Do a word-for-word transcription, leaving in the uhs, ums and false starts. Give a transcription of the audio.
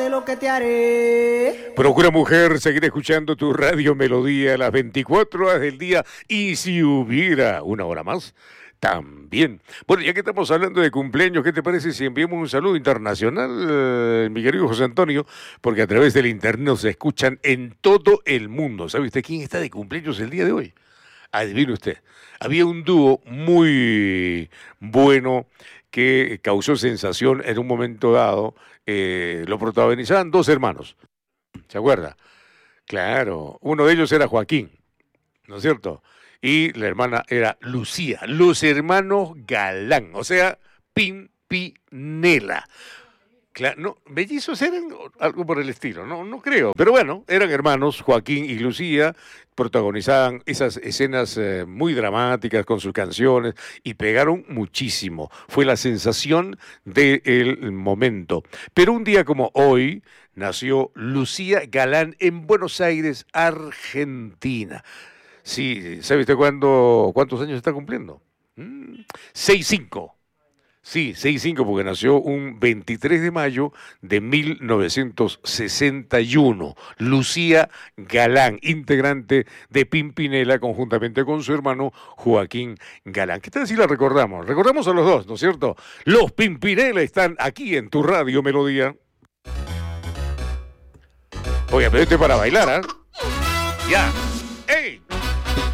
lo que te haré. Procura, mujer, seguir escuchando tu Radio Melodía a las veinticuatro horas del día, y si hubiera una hora más, también. Bueno, ya que estamos hablando de cumpleaños, ¿qué te parece si enviamos un saludo internacional, eh, mi querido José Antonio? Porque a través del internet nos escuchan en todo el mundo. ¿Sabe usted quién está de cumpleaños el día de hoy? Adivine usted. Había un dúo muy bueno que causó sensación en un momento dado. Eh, lo protagonizaban dos hermanos. ¿Se acuerda? Claro, uno de ellos era Joaquín, ¿no es cierto? Y la hermana era Lucía, los hermanos Galán, o sea, Pimpinela. Claro, no, mellizos eran algo por el estilo, no, no creo. Pero bueno, eran hermanos, Joaquín y Lucía, protagonizaban esas escenas eh, muy dramáticas con sus canciones y pegaron muchísimo. Fue la sensación del momento. Pero un día como hoy nació Lucía Galán en Buenos Aires, Argentina. Sí, ¿sabe usted cuándo, cuántos años está cumpliendo? Mm, seis cinco. Sí, seis cinco, porque nació un veintitrés de mayo de mil novecientos sesenta y uno. Lucía Galán, integrante de Pimpinela, conjuntamente con su hermano Joaquín Galán. ¿Qué tal si la recordamos? Recordamos a los dos, ¿no es cierto? Los Pimpinela están aquí en tu Radio Melodía. Oye, pero este es para bailar, ¿ah? ¿eh? Ya. ¡Ey!